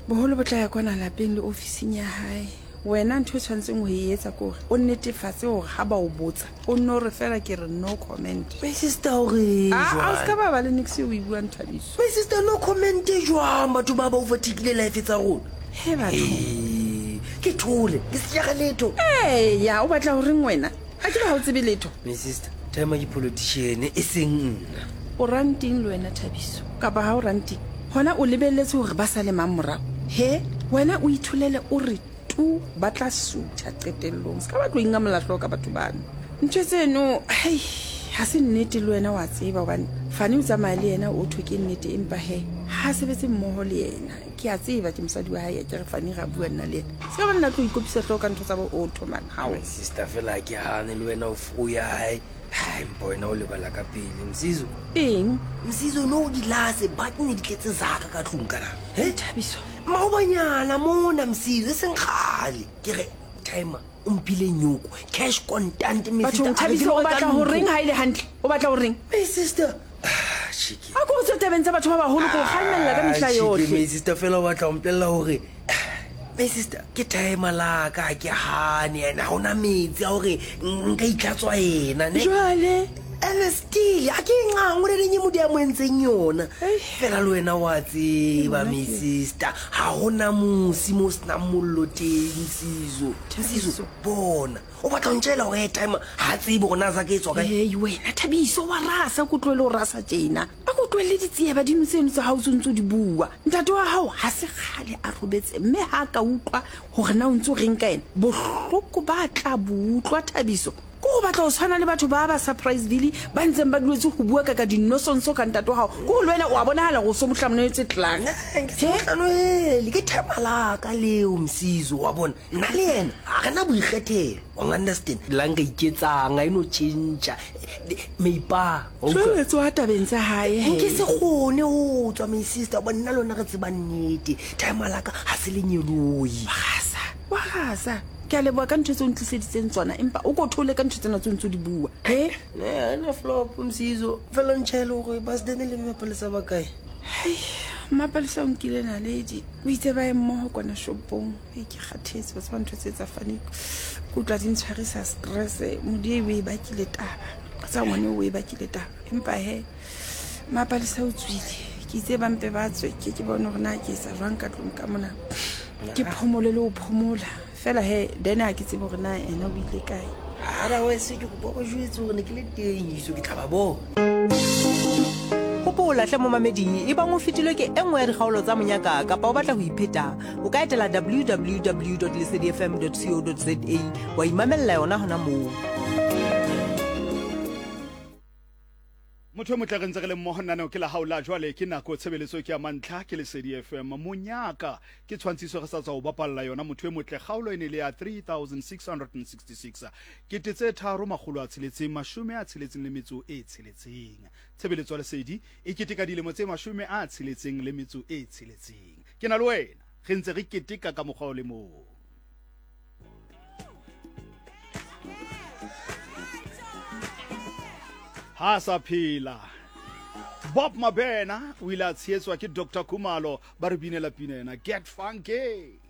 boholo bo tla ya kwana lapeng le ofising ya hae wena ntho tshwantseng ho etsa kore o netefatse hore ha ba o botsa o nno re fela ke re no comment my sister hore a ska ba le nix o buang Thabiso my sister no comment jwang batho ba overtikile life tsa rona he batho ke thole ke se ya letho ya o batla hore wena a ke ba ho tsebe letho my sister time ke politician e seng nna o ranting le wena Thabiso ka ba ha o ranting hona o lebelletse hore ba sa le mamorao he wena o ithulele o re tu batla sutha qetellong ska ba tlo inga molahlo ka batho bana ntse tseno ha se nnete le wena wa tseba hobane fane o tsamaya le yena o thwe ke nnete empa he ha sebetse mmoho le yena ke a tseba ke mosadi wa hae ke re fane ra bua nna le yena ska ba nna tlo ikopisa hloka ntho tsa bo auto man ha o sister fela ke hane le wena o ya hae boy na o lebala ka pele msizo no di lase but ne di tletse zaka ka tlung kana Thabiso maobanyana mona msizo senkhali ke re timer umpile nyoko cash contant mesister Thabiso o batla ho reng ha ile hantle o batla ho reng my sister shiki a go tse tabenza batho ba baholo go kgannela ka mehla yohle my sister fela o batla o mpella hore my sister ke timer la ka ke hane ena hona metsi a hore nka itlatswa ena ne jwale still a ke ngangwe le nye modi a moentseng yona fela le wena wa tseba my sister ha hona musi mo sna mollo teng Msizo bona o batla ntshela hore time ha tsebe gona za ke tswa ka wena Thabiso wa rasa go tlwele o rasa tjena ba go tlwele ditsie ba dimo tseno tsa ha o tsontso di bua ntate wa hao ha se khale a robetse mme ha ka utlwa hore na o ntse o reng ka ena bohloko ba tla butlwa Thabiso go batla o tshwana le batho ba ba surprise ville ba ntseng ba duetse go bua ka dinosonso ka ntate wa hao go lwena o a bonahala go so mohlamnetse tlang ke themala ka leo Msizo wa bona nna le yena a kana boikgethelo o understand langa iketsang a ino change meipa o tswa tabeng tsa hae ke se gone o tswa my sister ba nna lona re tseba nnete themala ka ha se le nyeloi wa gasa ke a leboa ka ntho tse o ntliseditseng tsona empa o ko thole ka ntho tsena tse ntse di bua na flop Msizo fela ntshelo gore ba se dene le mapalesa ba kae mapalesa o nkile naledi o itse ba emmogo kwana shopong ke kgathetse ba tseba ntho tse tsa fane go tla di ntshwarisa stress modi e ba kile taba tsa ngwane o e ba kile taba empa he mapalesa o tswile ke itse ba mpe ba tswe ke bona gore na ke sa jwang ka tlong ka mona ke phomole le o phomola fela he dena ha ke tsebe gore na ena o ile kae ara we se ke go bo jwetse gore ne ke le teng iso ke tlaba bo hopola hle mo mamedi e bang o fitilwe ke engwe ya dikgaolo tsa monyaka kapa o batla ho ipheta o ka etela www.lesedifm.co.za wa imamella yona hona moo motho motle re ntse re le mmogo nna ke la haola jwale ke nako tshebeletso ke ya mantlha ke Lesedi FM monyaka ke tshwantshiso re sa tswa o bapalla yona motho e motle kgaolo ene le ya 3666 ke tetse 366 tshebeletso Lesedi e keteka dilemo tse 66 ke na le wena re ntse re keteka ka mogao le moo Hasa phila Bob Mabena o ile a tshetswa ke Dr. Khumalo ba re binela pinena Get Funky